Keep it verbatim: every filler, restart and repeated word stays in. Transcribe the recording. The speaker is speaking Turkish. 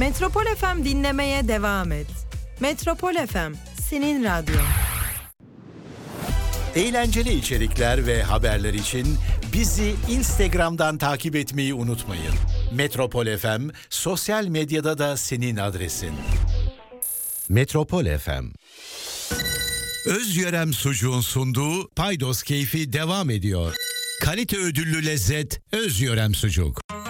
Metropol F M dinlemeye devam et. Metropol F M, senin radyon. Eğlenceli içerikler ve haberler için bizi Instagram'dan takip etmeyi unutmayın. Metropol F M, sosyal medyada da senin adresin. Metropol F M. Özyörem Sucuğun sunduğu Paydos Keyfi devam ediyor. Kalite ödüllü lezzet Özyörem Sucuk.